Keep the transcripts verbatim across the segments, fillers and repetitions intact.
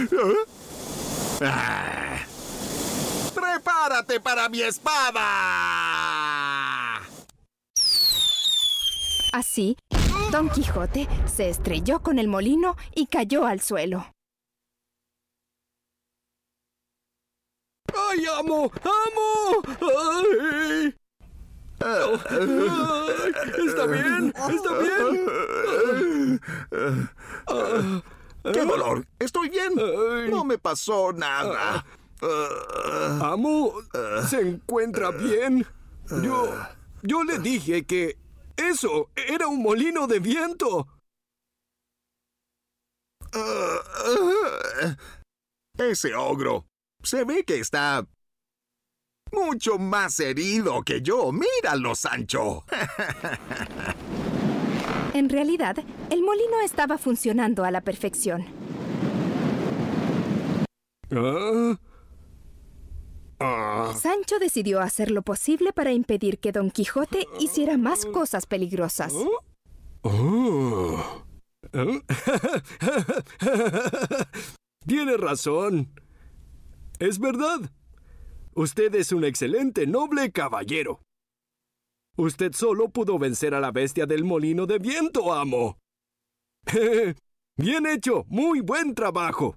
Ah. ¡Prepárate para mi espada! Así, Don Quijote se estrelló con el molino y cayó al suelo. ¡Ay, amo! ¡Amo! ¡Ay! Oh, ay, ¿está bien? ¿Está bien? Uh, ¡Qué dolor! ¡Estoy bien! No me pasó nada. Uh, Amo, ¿se encuentra bien? Yo, yo le dije que eso era un molino de viento. Uh, uh, ese ogro se ve que está mucho más herido que yo. ¡Míralo, Sancho! En realidad, el molino estaba funcionando a la perfección. ¿Ah? Ah. Sancho decidió hacer lo posible para impedir que Don Quijote hiciera más cosas peligrosas. Oh. Oh. Tiene razón. Es verdad. Usted es un excelente, noble caballero. Usted solo pudo vencer a la bestia del molino de viento, amo. Bien hecho. Muy buen trabajo.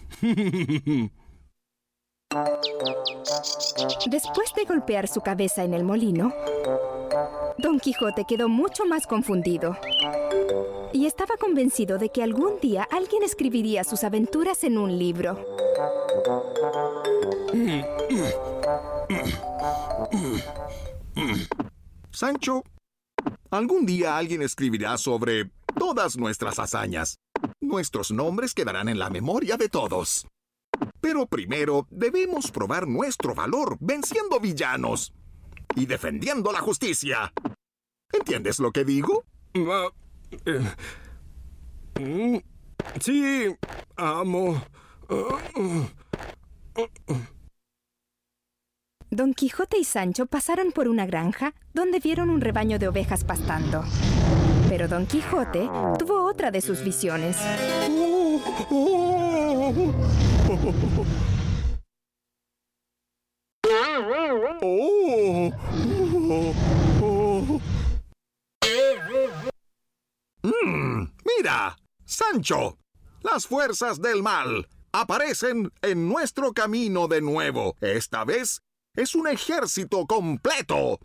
Después de golpear su cabeza en el molino, Don Quijote quedó mucho más confundido y estaba convencido de que algún día alguien escribiría sus aventuras en un libro. Sancho, algún día alguien escribirá sobre todas nuestras hazañas. Nuestros nombres quedarán en la memoria de todos. Pero primero debemos probar nuestro valor venciendo villanos y defendiendo la justicia. ¿Entiendes lo que digo? Uh, eh, mm, sí, amo. Uh, uh, uh. Don Quijote y Sancho pasaron por una granja donde vieron un rebaño de ovejas pastando. Pero Don Quijote tuvo otra de sus visiones. Oh, oh, oh, oh. Mm, ¡Mira! ¡Sancho! Las fuerzas del mal aparecen en nuestro camino de nuevo. Esta vez es un ejército completo.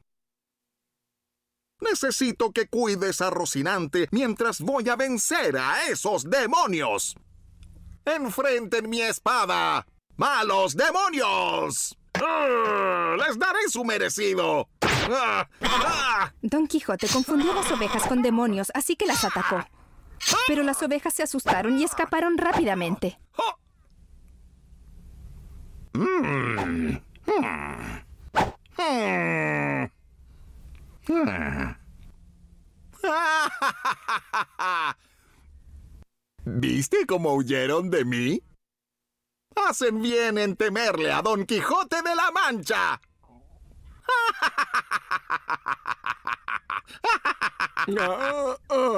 Necesito que cuides a Rocinante mientras voy a vencer a esos demonios. ¡Enfrenten mi espada! ¡Malos demonios! ¡Urgh! ¡Les daré su merecido! ¡Ah! ¡Ah! Don Quijote confundió las ovejas con demonios, así que las atacó. Pero las ovejas se asustaron y escaparon rápidamente. Mm. Mm. Mm. ¿Viste cómo huyeron de mí? Hacen bien en temerle a Don Quijote de la Mancha. Ah, ah.